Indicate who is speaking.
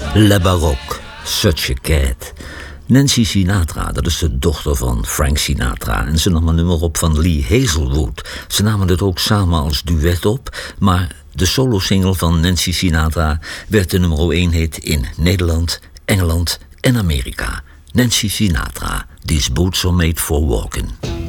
Speaker 1: Le Baroque, Such a Cat. Nancy Sinatra, dat is de dochter van Frank Sinatra. En ze nam een nummer op van Lee Hazelwood. Ze namen het ook samen als duet op. Maar de solosingle van Nancy Sinatra werd de nummer 1 hit in Nederland, Engeland en Amerika. Nancy Sinatra, These Boots Are Made for Walking.